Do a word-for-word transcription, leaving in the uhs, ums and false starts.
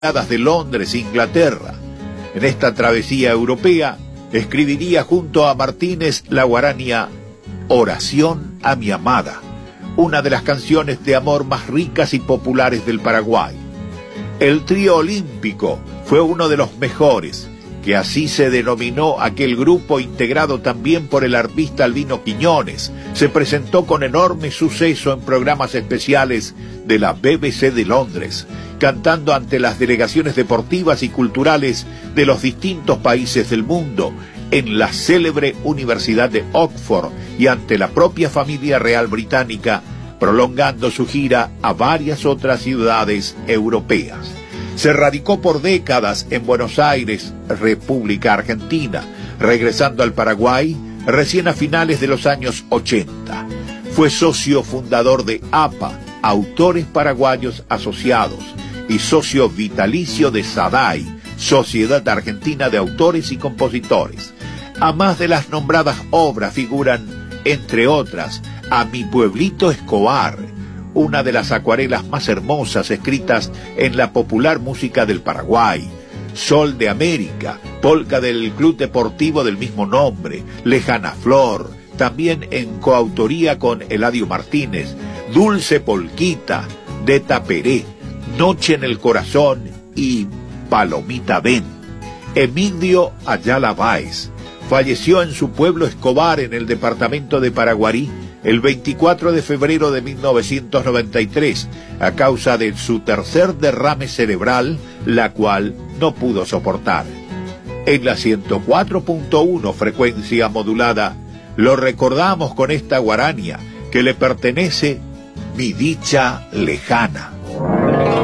de Londres, Inglaterra. En esta travesía europea escribiría junto a Martínez la guarania Oración a mi amada, una de las canciones de amor más ricas y populares del Paraguay. El trío olímpico fue uno de los mejores, que así se denominó aquel grupo integrado también por el arpista Albino Quiñones. Se presentó con enorme suceso en programas especiales de la B B C de Londres, cantando ante las delegaciones deportivas y culturales de los distintos países del mundo, en la célebre Universidad de Oxford y ante la propia familia real británica, prolongando su gira a varias otras ciudades europeas. Se radicó por décadas en Buenos Aires, República Argentina, regresando al Paraguay recién a finales de los años ochenta. Fue socio fundador de A P A, Autores Paraguayos Asociados, y socio vitalicio de SADAI, Sociedad Argentina de Autores y Compositores. A más de las nombradas obras figuran, entre otras, A mi pueblito Escobar, una de las acuarelas más hermosas escritas en la popular música del Paraguay, Sol de América, polca del Club Deportivo del mismo nombre, Lejana Flor, también en coautoría con Eladio Martínez, Dulce Polquita, de Taperé, Noche en el Corazón y Palomita Ven. Emilio Ayala Báez falleció en su pueblo Escobar, en el departamento de Paraguarí, el veinticuatro de febrero de mil novecientos noventa y tres, a causa de su tercer derrame cerebral, la cual no pudo soportar. En la ciento cuatro punto uno frecuencia modulada, lo recordamos con esta guarania que le pertenece, Mi dicha lejana.